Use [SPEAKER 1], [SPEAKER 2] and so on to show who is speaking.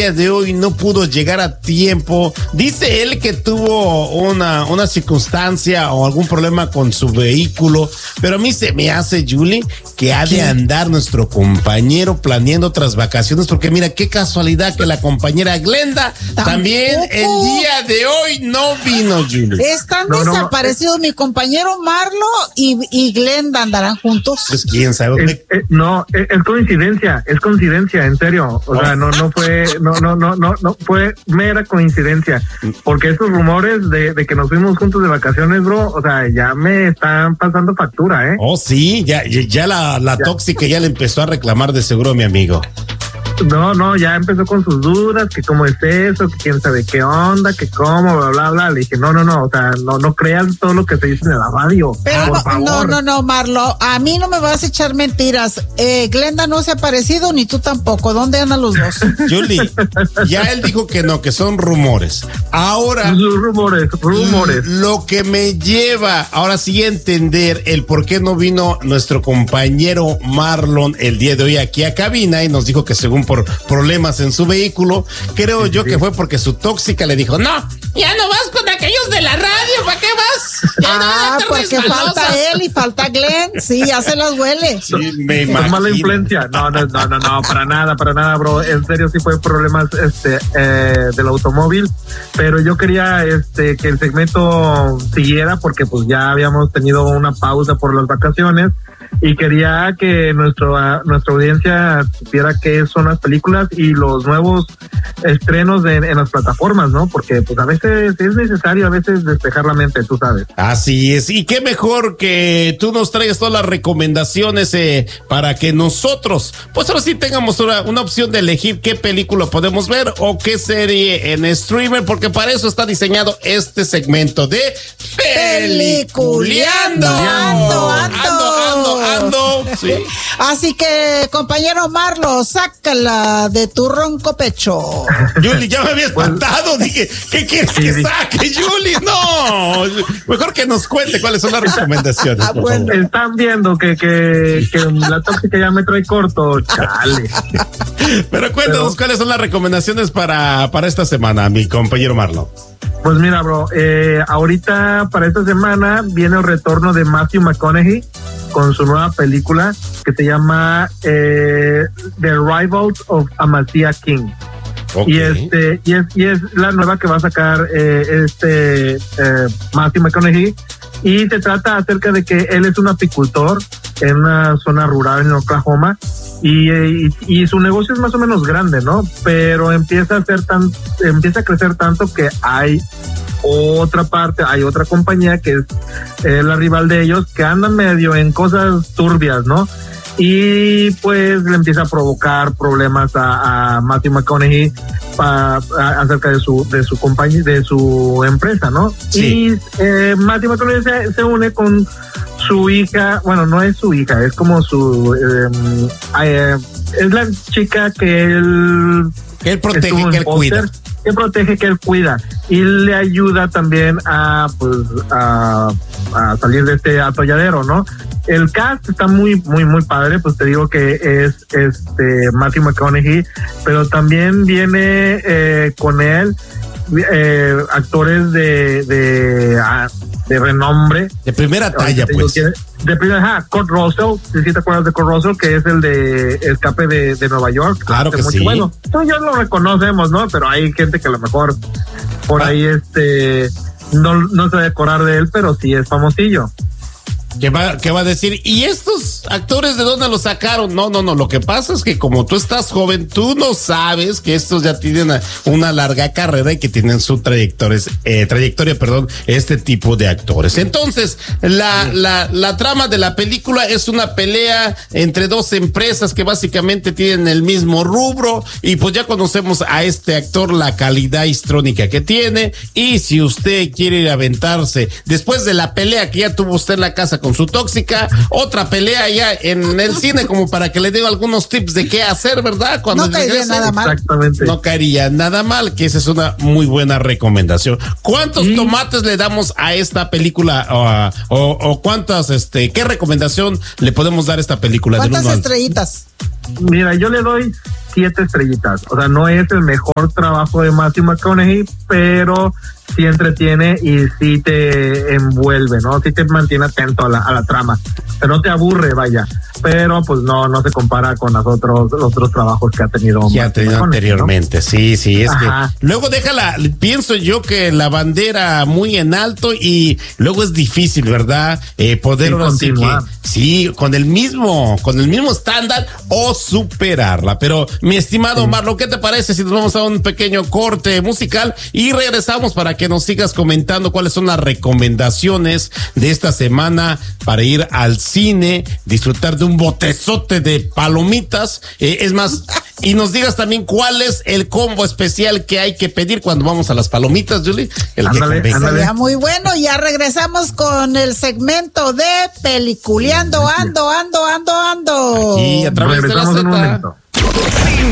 [SPEAKER 1] día de hoy no pudo llegar a tiempo. Dice él que tuvo una circunstancia o algún problema con su vehículo, pero a mí se me hace, Julie, que ha de andar nuestro compañero planeando otras vacaciones, porque mira, qué casualidad que la compañera Glenda también el día de hoy no vino, Julie.
[SPEAKER 2] Están desaparecidos mi compañero Marlo y Glenda, ¿andarán juntos?
[SPEAKER 1] Pues quién sabe.
[SPEAKER 3] Es coincidencia, en serio. O sea, no fue mera coincidencia, porque esos rumores de que nos fuimos juntos de vacaciones, bro, o sea, ya me están pasando factura, ¿eh?
[SPEAKER 1] Oh, sí, ya la tóxica ya le empezó a reclamar de seguro, mi amigo.
[SPEAKER 3] No, ya empezó con sus dudas, que cómo es eso, que quién sabe qué onda, que cómo, bla, bla, bla. Le dije, no, o sea, no creas todo lo que te dicen en la radio.
[SPEAKER 2] Pero
[SPEAKER 3] por favor.
[SPEAKER 2] No, Marlo, a mí no me vas a echar mentiras. Glenda no se ha aparecido, ni tú tampoco. ¿Dónde andan los dos?
[SPEAKER 1] Julie, ya él dijo que no, que son rumores. Ahora.
[SPEAKER 3] Rumores.
[SPEAKER 1] Lo que me lleva ahora sí a entender el por qué no vino nuestro compañero Marlon el día de hoy aquí a cabina y nos dijo que según por problemas en su vehículo, creo yo que fue porque su tóxica le dijo, no, ya no vas con aquellos de la radio, ¿para qué vas?
[SPEAKER 2] Porque falta él y falta Glenn, sí, ya se las huele.
[SPEAKER 1] Sí, me imagino.
[SPEAKER 3] Mala influencia, no, para nada, bro, en serio sí fue problemas del automóvil, pero yo quería que el segmento siguiera porque pues ya habíamos tenido una pausa por las vacaciones y quería que nuestra audiencia supiera qué son las películas y los nuevos estrenos en las plataformas, ¿no? Porque pues a veces es necesario despejar la mente, tú sabes.
[SPEAKER 1] Así es, y qué mejor que tú nos traigas todas las recomendaciones para que nosotros, pues ahora sí tengamos una opción de elegir qué película podemos ver o qué serie en streamer, porque para eso está diseñado este segmento de Peliculeando. Ando. Sí.
[SPEAKER 2] Así que, compañero Marlo, sácala de tu ronco pecho.
[SPEAKER 1] Julie, ya me había espantado. Dije, ¿qué quieres que saque, Julie? No, mejor que nos cuente cuáles son las recomendaciones.
[SPEAKER 3] Bueno, están viendo que la tóxica ya me trae corto, chale.
[SPEAKER 1] Pero cuéntanos cuáles son las recomendaciones para esta semana, mi compañero Marlo.
[SPEAKER 3] Pues mira, bro, ahorita para esta semana viene el retorno de Matthew McConaughey con su nueva película que se llama The Rivals of Amartya King. Okay. Y es la nueva que va a sacar Matthew McConaughey, y se trata acerca de que él es un apicultor en una zona rural en Oklahoma y su negocio es más o menos grande, ¿no? Pero empieza a crecer tanto que hay otra compañía que es la rival de ellos, que anda medio en cosas turbias, ¿no? Y pues le empieza a provocar problemas a Matthew McConaughey acerca de su compañía, de su empresa, ¿no? Sí. Y Matthew McConaughey se une con su hija, bueno, no es su hija, es como es la chica que él
[SPEAKER 1] protege, que él cuida.
[SPEAKER 3] Que protege, que él cuida, y le ayuda también a salir de este atolladero, ¿no? El cast está muy padre, pues te digo que es Matthew McConaughey, pero también viene con él actores de renombre,
[SPEAKER 1] de primera talla, pues.
[SPEAKER 3] Kurt Russell, si te acuerdas de Kurt Russell, que es el de Escape de Nueva York.
[SPEAKER 1] Claro que sí.
[SPEAKER 3] Bueno, tú y yo lo reconocemos, ¿no? Pero hay gente que a lo mejor por ahí no se va a acordar de él, pero sí es famosillo.
[SPEAKER 1] ¿Qué va a decir? ¿Y estos actores de dónde los sacaron? No. Lo que pasa es que como tú estás joven, tú no sabes que estos ya tienen una larga carrera y que tienen su trayectoria, este tipo de actores. Entonces, la trama de la película es una pelea entre dos empresas que básicamente tienen el mismo rubro, y pues ya conocemos a este actor, la calidad histrónica que tiene, y si usted quiere ir a aventarse después de la pelea que ya tuvo usted en la casa con su tóxica, otra pelea ya en el cine, como para que le dé algunos tips de qué hacer, ¿verdad? Cuando
[SPEAKER 2] no caería nada mal.
[SPEAKER 3] Exactamente.
[SPEAKER 1] No caería nada mal, que esa es una muy buena recomendación. ¿Cuántos tomates le damos a esta película o cuántas, qué recomendación le podemos dar a esta película?
[SPEAKER 2] ¿Cuántas estrellitas?
[SPEAKER 3] Mira, yo le doy 7 estrellitas. O sea, no es el mejor trabajo de Matthew McConaughey, pero sí entretiene y sí te envuelve, ¿no? Sí te mantiene atento a la trama. Pero no te aburre, vaya. Pero pues no se compara con los otros trabajos que ha tenido.
[SPEAKER 1] Que ha tenido anteriormente, ¿no? Sí, es
[SPEAKER 3] Ajá.
[SPEAKER 1] que luego pienso yo que la bandera muy en alto y luego es difícil, ¿verdad? Poder
[SPEAKER 3] Sí,
[SPEAKER 1] ahora sí
[SPEAKER 3] continuar.
[SPEAKER 1] con el mismo estándar o superarla. Pero mi estimado Marlon, ¿qué te parece si nos vamos a un pequeño corte musical y regresamos para que nos sigas comentando cuáles son las recomendaciones de esta semana para ir al cine, disfrutar de un botezote de palomitas, es más, y nos digas también cuál es el combo especial que hay que pedir cuando vamos a las palomitas, Julie?
[SPEAKER 3] Ándale.
[SPEAKER 2] Sería muy bueno. Ya regresamos con el segmento de Peliculeando. Ando.
[SPEAKER 1] Y a través de la
[SPEAKER 3] Regresamos en un
[SPEAKER 1] Z.
[SPEAKER 3] momento.
[SPEAKER 4] Sin